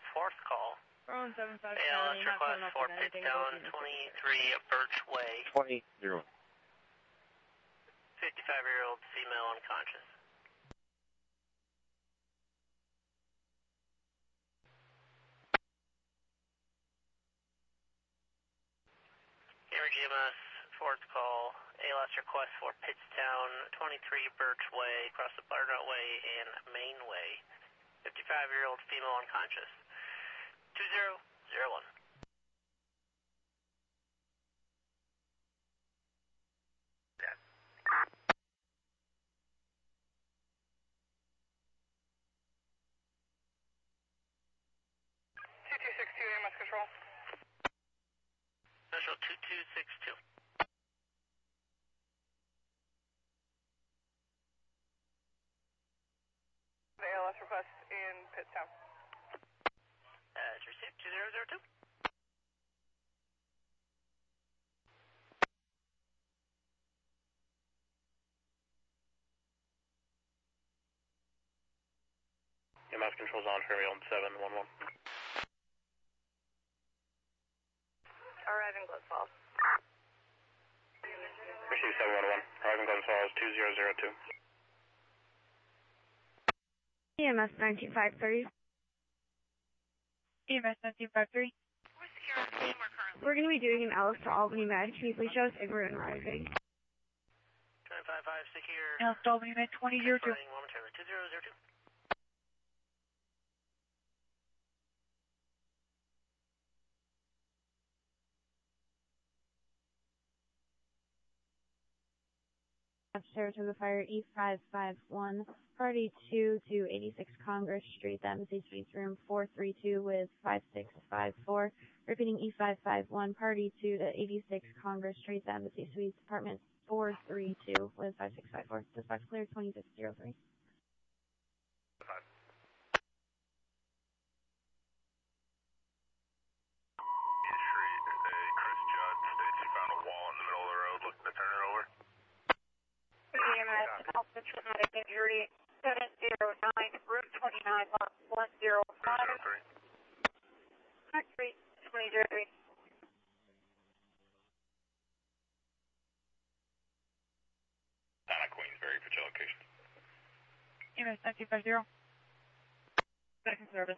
request, fourth call. We're on 75 ALS request for Pittown, 23 Birch Way. 20-01. 55-year-old female unconscious. Cambridge EMS, fourth call. ALS request for Pittown, 23 Birch Way, across the Butternut Way and Main Way. 55-year-old female unconscious. 2001. Yeah. 2262 EMS control. Special 2262. The ALS request in Pittown. As received, 2002. EMS controls on Ferry on 711. Arriving Glens Falls. Receive 711. Arriving Glens Falls 2002. EMS 19530. EMS 1953. We're going to be doing an Alice to Albany med. Can you please show us Igor and arriving? 255 secure. Alice to Albany med 2002. Momentarily, 2002. Upstairs to the fire E551, party 2 to 86 Congress Street, the Embassy Suites room 432 with 5654. Repeating E551, party 2 to 86 Congress Street, the Embassy Suites, apartment 432 with 5654. Dispatch clear 2603. EMS, Alpha traumatic injury, 709, room 29, lot 105. 2003. Donna Queensbury for your location. EMS 1950. Second service.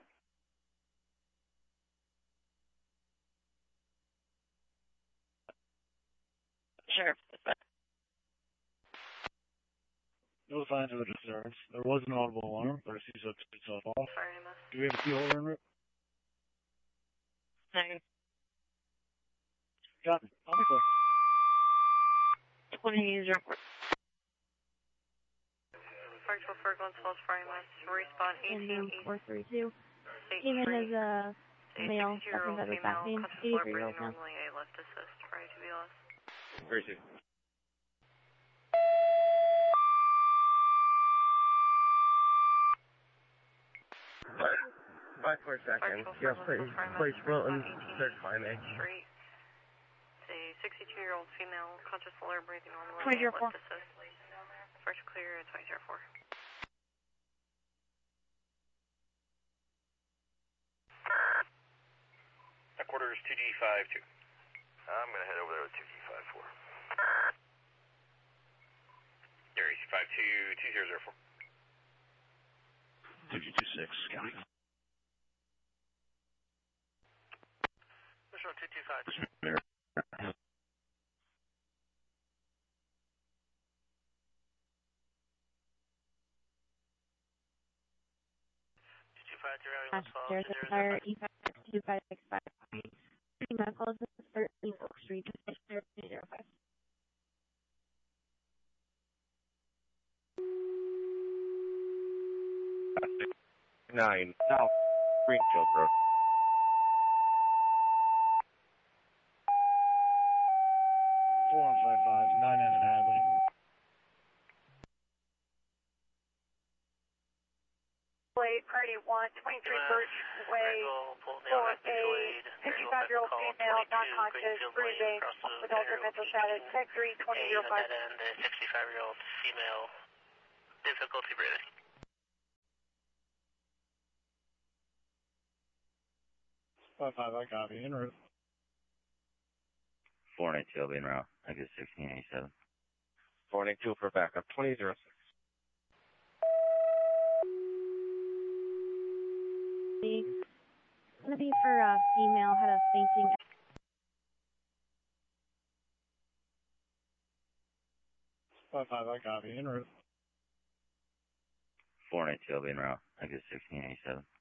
Sheriff, dispatch. No signs of a disturbance. There was an audible alarm, but it seems to have turned itself off. Fire EMS. Do we have a key holder in it? Negative. Got me. I'll be clear. 2004. Fire 12 Glens Falls, Fire EMS. Respawn In room 18. 432. Came in as a male, suffering from back pain, 83-year-old male. Normally a left assist, prior to BLS. Very soon. Five for a second. Yes, please, Wilton, certify me. Street. It's a 62-year-old female, conscious full air breathing normally. 2004. Left assist. First clear at 2004. Headquarters 2G52. I'm going to head over there with 2G54. Gary, 522004. 226, County. Visual 225. 225 Upstairs to the fire E52565. Medical is 13 Oak Street, 305. Nine. South Greenfield Road. Nine in and Hadley. Party 1, 23 Birch Way, for a 55-year-old female, non-conscious, breathing, with altered mental status, Tech 3, 2005. And a 65-year-old female, difficulty breathing. 5-5, I copy. En route. 482 will be en route. Exit 1687. 482 for backup. 2006. It's going to be for female, had a fainting. 5-5, I copy. En route. 482 will be en route. Exit 1687.